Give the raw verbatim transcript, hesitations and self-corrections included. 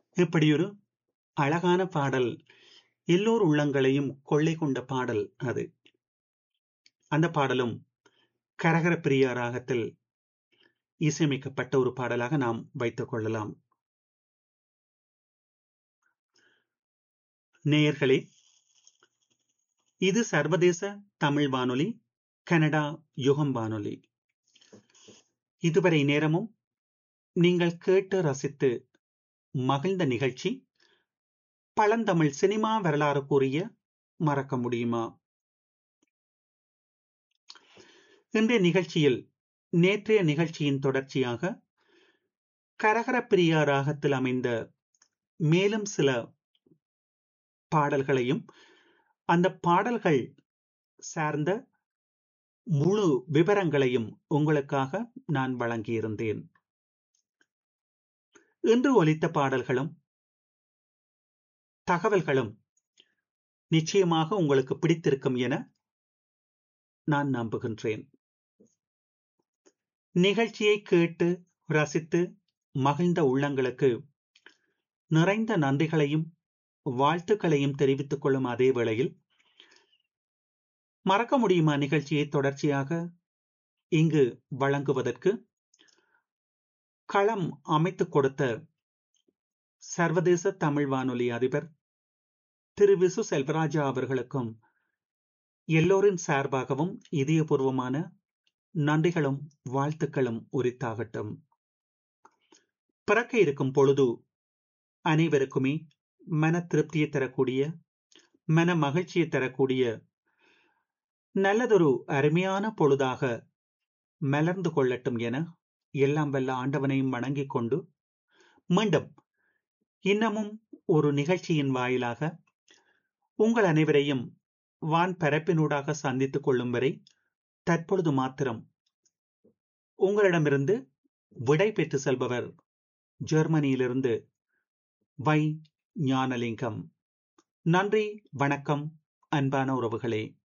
இப்படியொரு அழகான பாடல், எல்லோர் உள்ளங்களையும் கொள்ளை கொண்ட பாடல் அது. அந்த பாடலும் கரகர பிரியா ராகத்தில் இசையமைக்கப்பட்ட ஒரு பாடலாக நாம் வைத்துக் கொள்ளலாம். நேயர்களே, இது சர்வதேச தமிழ் வானொலி, கனடா யுகம் வானொலி. இதுவரை நேரமும் நீங்கள் கேட்டு ரசித்து மகிழ்ந்த நிகழ்ச்சி பழந்தமிழ் சினிமா வரலாறு கூறிய மறக்க முடியுமா? இன்றைய நிகழ்ச்சியில் நேற்றைய நிகழ்ச்சியின் தொடர்ச்சியாக கரகர பிரியா ராகத்தில் அமைந்த மேலும் சில பாடல்களையும் அந்த பாடல்கள் சார்ந்த முழு விவரங்களையும் உங்களுக்காக நான் வழங்கியிருந்தேன். இன்று ஒலித்த பாடல்களும் தகவல்களும் நிச்சயமாக உங்களுக்கு பிடித்திருக்கும் என நான் நம்புகின்றேன். நிகழ்ச்சியை கேட்டு ரசித்து மகிழ்ந்த உள்ளங்களுக்கு நிறைந்த நன்றிகளையும் வாழ்த்துக்களையும் தெரிவித்துக் கொள்ளும் அதே வேளையில், மறக்க முடியுமா நிகழ்ச்சியை தொடர்ச்சியாக இங்கு வழங்குவதற்கு களம் அமைத்துக் கொடுத்த சர்வதேச தமிழ் வானொலி அதிபர் திரு விசு செல்வராஜா அவர்களுக்கும் எல்லோரின் சார்பாகவும் இதயபூர்வமான நன்றிகளும் வாழ்த்துக்களும் உரித்தாகட்டும். பிறக்க இருக்கும் பொழுது அனைவருக்குமே மன திருப்தியை தரக்கூடிய, மன மகிழ்ச்சியை தரக்கூடிய நல்லதொரு அருமையான பொழுதாக மலர்ந்து கொள்ளட்டும் என எல்லாம் வல்ல ஆண்டவனையும் வணங்கிக் கொண்டு, மீண்டும் இன்னமும் ஒரு நிகழ்ச்சியின் வாயிலாக உங்கள் அனைவரையும் வான் பரப்பினூடாக சந்தித்துக் கொள்ளும் வரை தற்பொழுது மாத்திரம் உங்களிடமிருந்து விடை பெற்று செல்பவர் ஜெர்மனியிலிருந்து வை ஞானலிங்கம். நன்றி, வணக்கம், அன்பான உறவுகளே.